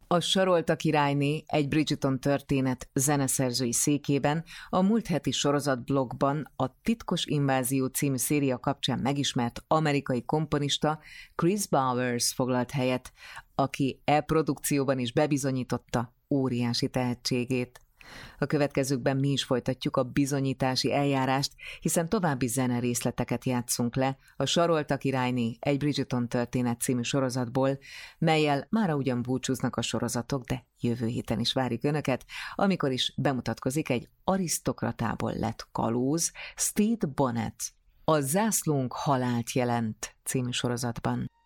A Sarolta királyné, egy Bridgerton történet zeneszerzői székében a múlt heti sorozatblogban a Titkos invázió című széria kapcsán megismert amerikai komponista Chris Bowers foglalt helyet, aki produkcióban is bebizonyította óriási tehetségét. A következőkben mi is folytatjuk a bizonyítási eljárást, hiszen további zenerészleteket játszunk le a Sarolta királyné, egy Bridgerton történet című sorozatból, mellyel mára ugyan búcsúznak a sorozatok, de jövő héten is várjuk Önöket, amikor is bemutatkozik egy arisztokratából lett kalóz, Stede Bonnet, a Zászlónk halált jelent című sorozatban.